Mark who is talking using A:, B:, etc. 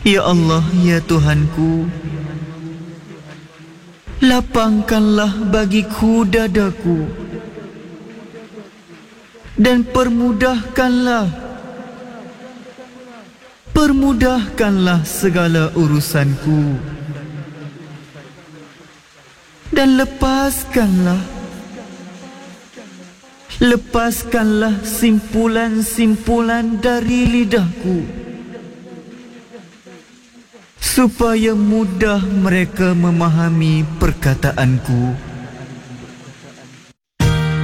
A: Ya Allah, ya Tuhanku, lapangkanlah bagiku dadaku dan permudahkanlah segala urusanku, dan lepaskanlah simpulan-simpulan dari lidahku, supaya mudah mereka memahami perkataanku.